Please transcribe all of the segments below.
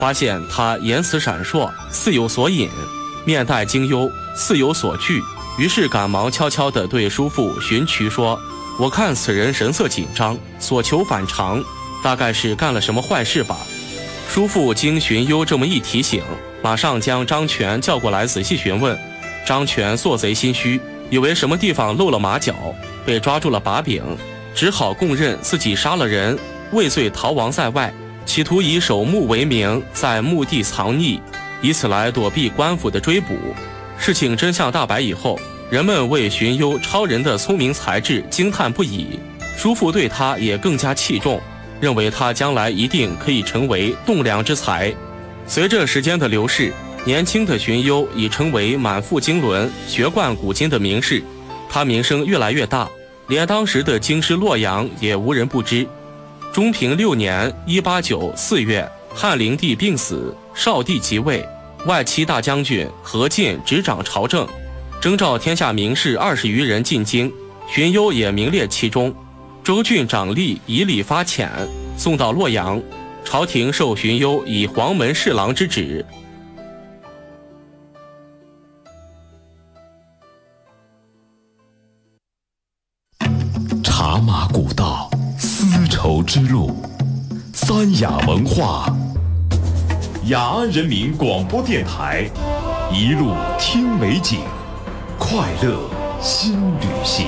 发现他言辞闪烁，似有所隐，面带惊忧，似有所惧，于是赶忙悄悄地对叔父荀渠说：“我看此人神色紧张，所求反常，大概是干了什么坏事吧。”叔父经荀攸这么一提醒，马上将张全叫过来仔细询问。张全做贼心虚，以为什么地方露了马脚，被抓住了把柄，只好供认自己杀了人，畏罪逃亡在外，企图以守墓为名在墓地藏匿，以此来躲避官府的追捕。事情真相大白以后，人们为荀攸超人的聪明才智惊叹不已，叔父对他也更加器重，认为他将来一定可以成为栋梁之才。随着时间的流逝，年轻的荀攸已成为满腹经纶、学贯古今的名士，他名声越来越大，连当时的京师洛阳也无人不知。中平6年189 4月，汉灵帝病死，少帝即位，外戚大将军何进执掌朝政，征召天下名士20余人进京，荀攸也名列其中。州郡长吏以礼发遣，送到洛阳，朝廷授荀攸以黄门侍郎之职。 茶马古道，丝绸之路，三雅文化，雅安人民广播电台，一路听美景，快乐新旅行。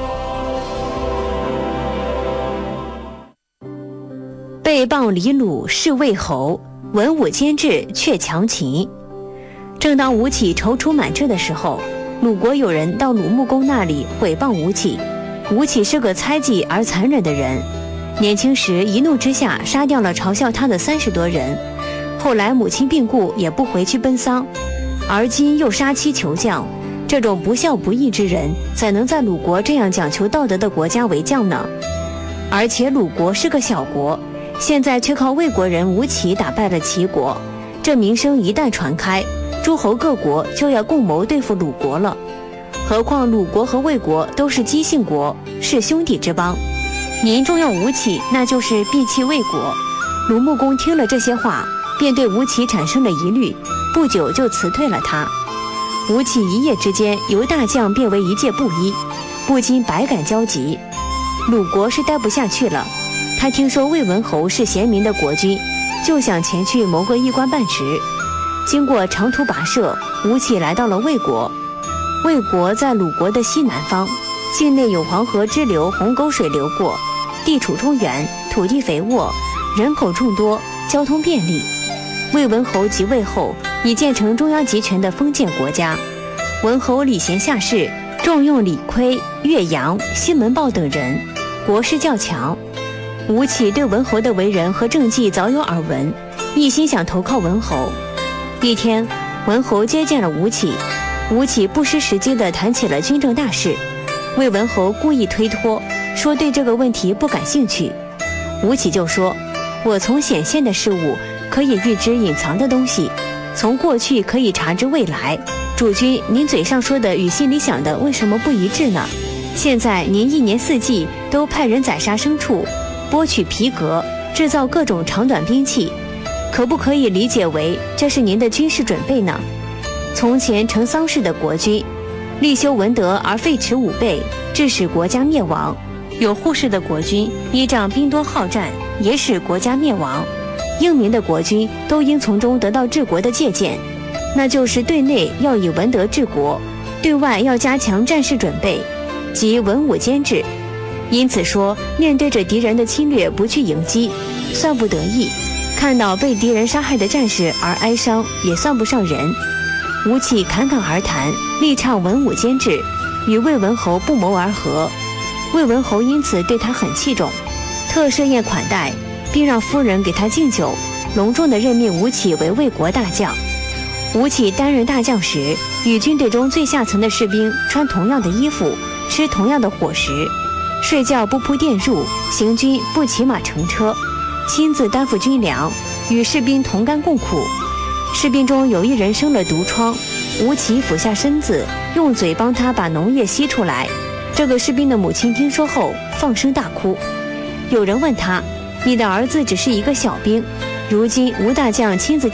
被谤李鲁是魏侯，文武兼治却强秦。正当吴起踌躇满志的时候，鲁国有人到鲁穆公那里毁谤吴起。吴起是个猜忌而残忍的人，年轻时一怒之下杀掉了嘲笑他的30多人，后来母亲病故也不回去奔丧，而今又杀妻求将，这种不孝不义之人，怎能在鲁国这样讲求道德的国家为将呢？而且鲁国是个小国，现在却靠魏国人吴起打败了齐国，这名声一旦传开，诸侯各国就要共谋对付鲁国了。何况鲁国和魏国都是姬姓国，是兄弟之邦，您重用吴起，那就是避弃魏国。鲁穆公听了这些话，便对吴起产生了疑虑，不久就辞退了他。吴起一夜之间由大将变为一介布衣，不禁百感交集。鲁国是待不下去了，他听说魏文侯是贤明的国君，就想前去谋个一官半职。经过长途跋涉，吴起来到了魏国。魏国在鲁国的西南方，境内有黄河支流鸿沟水流过，地处中原，土地肥沃，人口众多，交通便利。魏文侯即位后，已建成中央集权的封建国家。文侯礼贤下士，重用李悝、岳阳、西门豹等人，国势较强。吴起对文侯的为人和政绩早有耳闻，一心想投靠文侯。一天，文侯接见了吴起，吴起不失时机地谈起了军政大事，魏文侯故意推脱，说对这个问题不感兴趣。吴起就说：“我从显现的事物可以预知隐藏的东西，从过去可以查知未来。主君，您嘴上说的与心里想的为什么不一致呢？现在您一年四季都派人宰杀牲畜，剥取皮革，制造各种长短兵器，可不可以理解为这是您的军事准备呢？从前成丧事的国君，力修文德而废弛武备，致使国家灭亡；有护士的国君，依仗兵多好战，也使国家灭亡。英明的国君都应从中得到治国的借鉴，那就是对内要以文德治国，对外要加强战事准备，即文武兼治。因此说，面对着敌人的侵略不去迎击，算不得意；看到被敌人杀害的战士而哀伤，也算不上人。吴起侃侃而谈，力倡文武兼治，与魏文侯不谋而合。魏文侯因此对他很器重，特设宴款待，并让夫人给他敬酒，隆重地任命吴起为魏国大将。吴起担任大将时，与军队中最下层的士兵穿同样的衣服，吃同样的伙食，睡觉不铺垫褥，行军不骑马乘车，亲自担负军粮，与士兵同甘共苦。士兵中有一人生了毒疮，吴起俯下身子，用嘴帮他把脓液吸出来。这个士兵的母亲听说后放声大哭。有人问他：“你的儿子只是一个小兵， 如今吴大将亲自